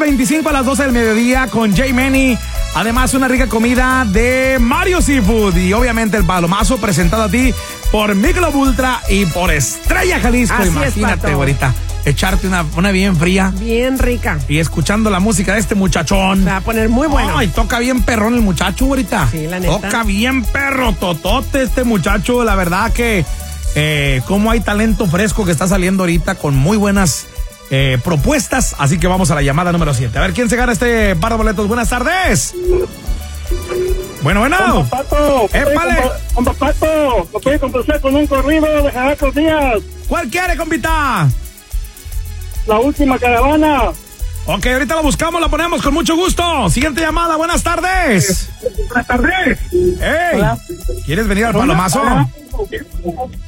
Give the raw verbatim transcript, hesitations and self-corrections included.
veinticinco a las doce del mediodía con Jay Manny. Además, una rica comida de Mario Seafood. Y obviamente el palomazo presentado a ti por Michelob Ultra y por Estrella Jalisco. Así Imagínate, es, güerita, echarte una, una bien fría. Bien rica. Y escuchando la música de este muchachón. Se va a poner muy bueno. Ay, toca bien perrón el muchacho, güerita. Sí, la neta. Toca bien perro totote este muchacho. La verdad que eh, como hay talento fresco que está saliendo ahorita con muy buenas eh, propuestas. Así que vamos a la llamada número siete. A ver quién se gana este par de boletos. Buenas tardes. Bueno, bueno. Compa Pato, ¡Épale! Compa Pato, lo puede complacer con un corrido de Gerardo Díaz. ¿Cuál quiere, compita? La última caravana. Ok, ahorita la buscamos, la ponemos con mucho gusto. Siguiente llamada, buenas tardes. Buenas tardes. Hey, Hola. ¿Quieres venir al Hola. palomazo? Hola.